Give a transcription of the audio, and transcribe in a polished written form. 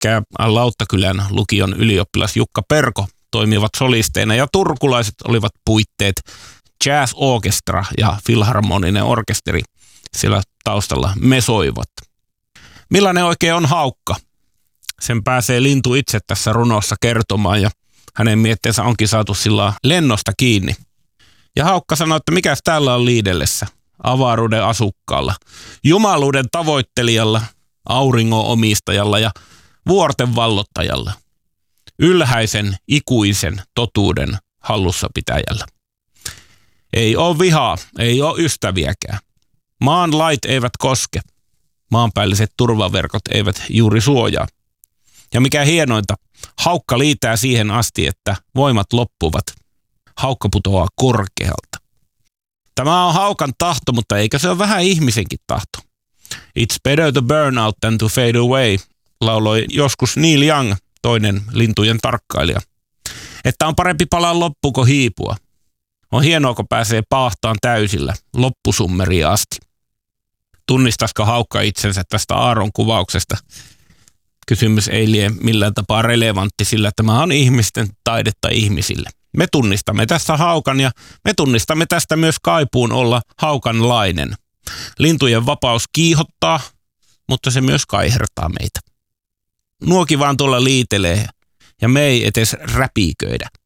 sekä Lauttakylän lukion ylioppilas Jukka Perko toimivat solisteina ja turkulaiset olivat puitteet Jazz Orchestra ja Filharmoninen orkesteri siellä taustalla mesoivat. Millainen oikein on haukka? Sen pääsee lintu itse tässä runossa kertomaan ja hänen mietteensä onkin saatu sillä lennosta kiinni. Ja haukka sanoi, että mikäs täällä on liidellessä? Avaruuden asukkaalla, jumaluuden tavoittelijalla, auringon omistajalla ja vuorten vallottajalla, ylhäisen ikuisen totuuden hallussapitäjällä. Ei ole vihaa, ei ole ystäviäkään. Maan lait eivät koske. Maanpäälliset turvaverkot eivät juuri suojaa. Ja mikä hienointa, haukka liitää siihen asti, että voimat loppuvat. Haukka putoaa korkealta. Tämä on haukan tahto, mutta eikö se ole vähän ihmisenkin tahto? It's better to burn out than to fade away, lauloi joskus Neil Young, toinen lintujen tarkkailija. Että on parempi palaa loppuun kuin hiipua. On hienoa, kun pääsee paahtaan täysillä, loppusummeriin asti. Tunnistaisiko haukka itsensä tästä Aaron kuvauksesta? Kysymys ei lie millään tapaa relevantti, sillä tämä on ihmisten taidetta ihmisille. Me tunnistamme tässä haukan ja me tunnistamme tästä myös kaipuun olla haukanlainen. Lintujen vapaus kiihottaa, mutta se myös kaihertaa meitä. Nuoki vaan tuolla liitelee ja me ei edes räpiköidä.